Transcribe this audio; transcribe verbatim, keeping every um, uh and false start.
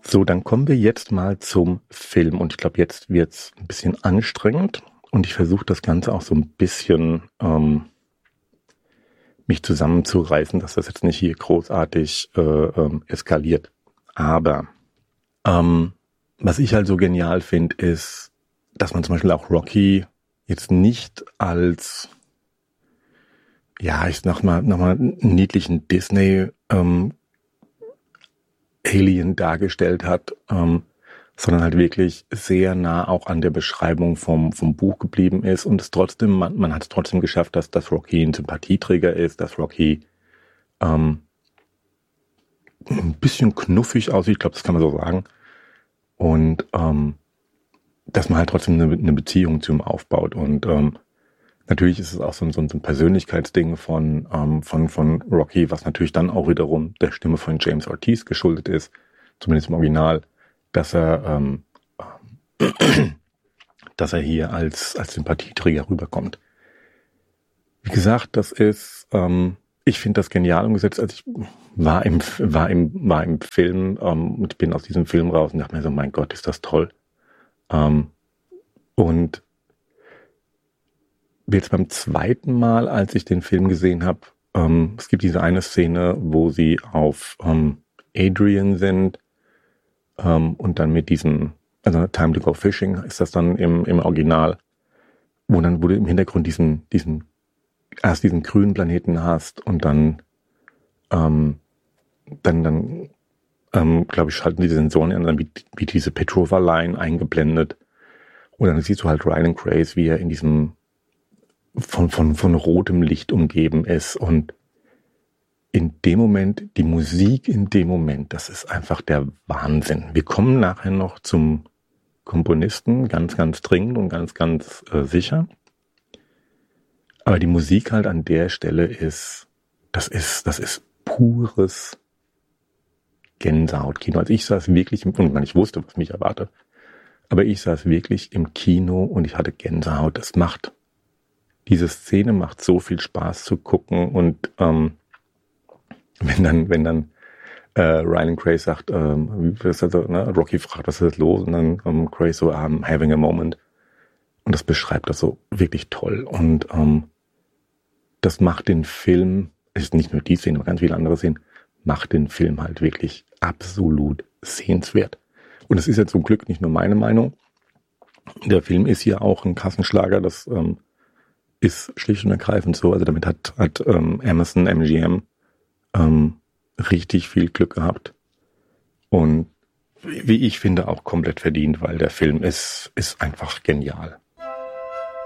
So, dann kommen wir jetzt mal zum Film. Und ich glaube, jetzt wird's ein bisschen anstrengend. Und ich versuche das Ganze auch so ein bisschen ähm, mich zusammenzureißen, dass das jetzt nicht hier großartig äh, ähm, eskaliert. Aber ähm, was ich halt so genial finde, ist, dass man zum Beispiel auch Rocky jetzt nicht als, ja, ich sag mal, nochmal einen niedlichen Disney ähm, Alien dargestellt hat, ähm, sondern halt wirklich sehr nah auch an der Beschreibung vom vom Buch geblieben ist und es trotzdem, man, man hat es trotzdem geschafft, dass, dass Rocky ein Sympathieträger ist, dass Rocky ähm, ein bisschen knuffig aussieht, ich glaube, das kann man so sagen, und ähm, dass man halt trotzdem eine, eine Beziehung zu ihm aufbaut und ähm, natürlich ist es auch so ein, so ein Persönlichkeitsding von, ähm, von, von Rocky, was natürlich dann auch wiederum der Stimme von James Ortiz geschuldet ist, zumindest im Original, dass er, ähm, dass er hier als, als Sympathieträger rüberkommt. Wie gesagt, das ist, ähm, ich finde das genial umgesetzt. Also ich war im, war im, war im Film ähm, und bin aus diesem Film raus und dachte mir so, mein Gott, ist das toll. Ähm, und jetzt beim zweiten Mal, als ich den Film gesehen habe, ähm, es gibt diese eine Szene, wo sie auf ähm, Adrian sind ähm, und dann mit diesem, also Time to Go Fishing ist das dann im, im Original, wo dann, wo du im Hintergrund diesen, diesen, erst diesen grünen Planeten hast und dann, ähm, dann, dann, ähm, glaube ich, schalten die Sensoren an, dann wie, wie diese Petrova-Line eingeblendet. Und dann siehst du halt Ryan Grace, wie er in diesem von, von, von rotem Licht umgeben ist und in dem Moment, die Musik in dem Moment, das ist einfach der Wahnsinn. Wir kommen nachher noch zum Komponisten, ganz, ganz dringend und ganz, ganz äh, sicher. Aber die Musik halt an der Stelle ist, das ist, das ist pures Gänsehaut-Kino. Also ich saß wirklich, im, und ich wusste, was mich erwartet, aber ich saß wirklich im Kino und ich hatte Gänsehaut. Das macht Diese Szene macht so viel Spaß zu gucken und ähm, wenn dann, wenn dann äh, Ryan Grace sagt, ähm, wie ist das so, ne? Rocky fragt, was ist los? Und dann ähm, Grace so, I'm having a moment. Und das beschreibt das so wirklich toll. Und ähm, das macht den Film, es ist nicht nur die Szene, aber ganz viele andere Szenen, macht den Film halt wirklich absolut sehenswert. Und es ist ja zum Glück nicht nur meine Meinung. Der Film ist ja auch ein Kassenschlager, das ähm, ist schlicht und ergreifend so. Also damit hat, hat ähm, Amazon M G M ähm, richtig viel Glück gehabt. Und wie ich finde, auch komplett verdient, weil der Film ist, ist einfach genial.